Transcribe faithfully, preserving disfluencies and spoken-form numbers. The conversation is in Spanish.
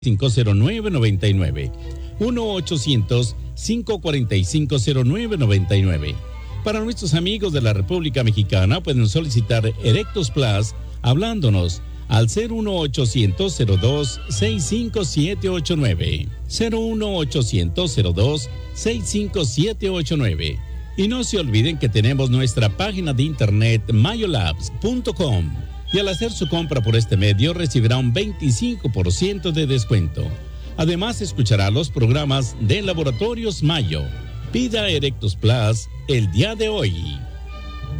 cinco cero nueve noventa y nueve. uno ochocientos, cinco cuarenta y cinco, cero nueve noventa y nueve. Para nuestros amigos de la República Mexicana pueden solicitar Erectus Plus hablándonos al cero uno ochocientos, cero dos, sesenta y cinco siete ocho nueve. cero uno ochocientos, cero dos, sesenta y cinco siete ocho nueve. Y no se olviden que tenemos nuestra página de internet mayolabs punto com. Y al hacer su compra por este medio recibirá un veinticinco por ciento de descuento. Además escuchará los programas de Laboratorios Mayo. Pida Erectus Plus el día de hoy.